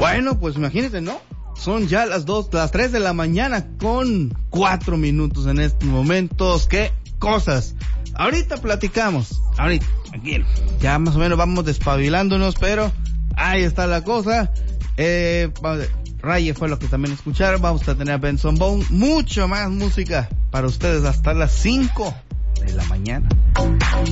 Bueno, pues imagínate, ¿no? Son ya las 3 de la mañana con 4 minutos en estos momentos. ¿Qué cosas? Ahorita platicamos. Ahorita, tranquilo. Ya más o menos vamos despabilándonos, pero ahí está la cosa. Raye fue lo que también escucharon. Vamos a tener a Benson Boone. Mucho más música para ustedes hasta las 5 de la mañana.